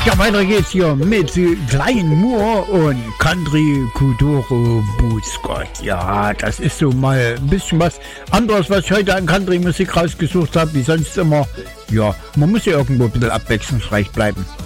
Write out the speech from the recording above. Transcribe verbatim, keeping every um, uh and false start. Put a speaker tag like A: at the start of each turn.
A: Ja, weiter geht's hier mit Klein Moore und Country Kuduro Bußgott. Ja, das ist so mal ein bisschen was anderes, was ich heute an Country-Musik rausgesucht habe, wie sonst immer. Ja, man muss ja irgendwo ein bisschen abwechslungsreich bleiben.